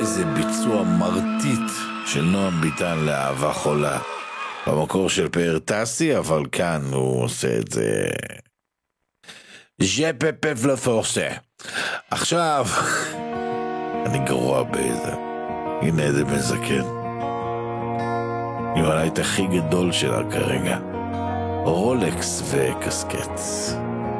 איזה ביצוע מרטיט של נועם ביטן לאהבה חולה. במקור של פאר טסי, אבל כאן הוא עושה את זה. ז'פפף לפורסה. עכשיו, אני גרוע באיזה. הנה איזה מזקן. עם הלייט הכי גדול שלה כרגע. רולקס וקסקט.